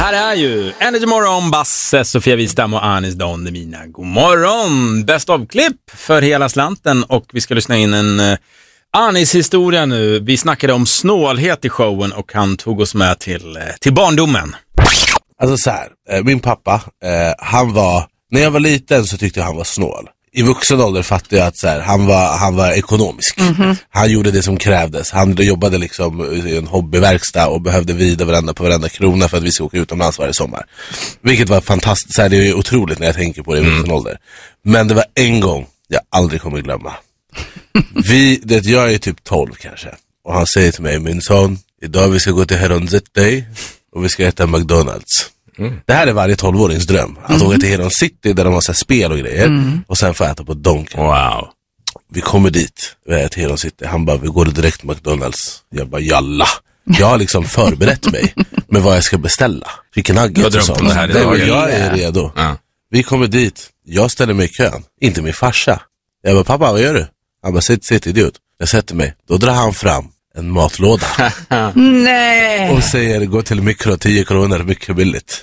Här är ju Energy Morgon, Basse, Sofia Wistam och Anis Don Demina. God morgon! Bäst av klipp för hela slanten. Och vi ska lyssna in en Anis historia nu. Vi snackade om snålhet i showen och han tog oss med till barndomen. Alltså så här, min pappa, han var, när jag var liten så tyckte jag han var snål. I vuxen ålder fattade jag att så här, han var ekonomisk. Han gjorde det som krävdes. Han jobbade liksom i en hobbyverkstad och behövde vrida varenda krona för att vi ska åka utomlands varje sommar. Vilket var fantastiskt. Så här, det är ju otroligt när jag tänker på det i vuxen ålder. Men det var en gång jag aldrig kommer glömma. Jag är typ 12 kanske. Och han säger till mig, min son, idag vi ska gå till Heron City och vi ska äta McDonalds. Det här är varje 12-årings dröm. Att åka till Heron City där de har så här spel och grejer. Och sen få äta på Donken. Wow. Vi kommer dit till Heron City. Han bara, vi går direkt till McDonalds. Jag bara, jalla. Jag har liksom förberett mig med vad jag ska beställa. Vilken nuggets och sånt. Jag är redo. Vi kommer dit. Jag ställer mig i kön. Inte min farsa. Jag bara, pappa, vad gör du? Han bara, sitt idiot. Jag sätter mig. Då drar han fram en matlåda. Nej. Och säger, gå till mikro, 10 kronor, mycket billigt.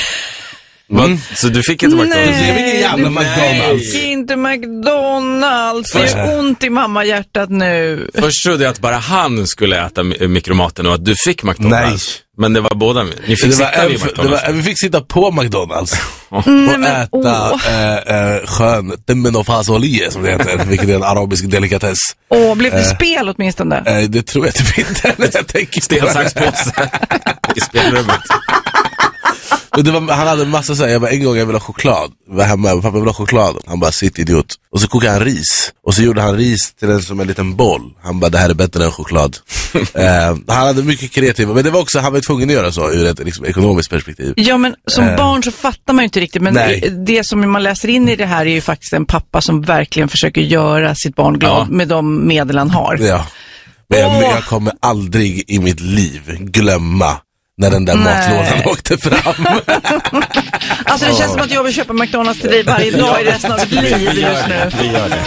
Så du fick inte McDonalds? Jag fick ingen jävla McDonalds. Nej, inte McDonalds. Det är ont i mamma-hjärtat nu. Först trodde jag att bara han skulle äta mikromaten och att du fick McDonalds. Nej. Men det var båda. Ni fick sitta vid McDonalds. Vi fick sitta på McDonalds. Och äta skön temenofasolie som det heter. Vilket är en arabisk delikatess. Blev det spel åtminstone? Det tror jag typ inte. Jag tänker stensaxpåse i spelrummet. Han hade en massa såhär, jag bara, en gång jag vill ha choklad. Jag var hemma, pappa vill ha choklad. Han bara, sitt idiot. Och så kokade han ris. Och så gjorde han ris till en som en liten boll. Han bara, det här är bättre än choklad. Han hade mycket kreativa, men det var också, han var tvungen att göra så ur ett liksom, ekonomiskt perspektiv. Ja, men som barn så fattar man ju inte riktigt. Men det som man läser in i det här är ju faktiskt en pappa som verkligen försöker göra sitt barn glad med de medel han har. Ja, men jag kommer aldrig i mitt liv glömma när den där matlådan åkte fram. Alltså det känns som att jag vill köpa McDonalds till dig varje dag i resten av mitt liv just nu. Vi gör det.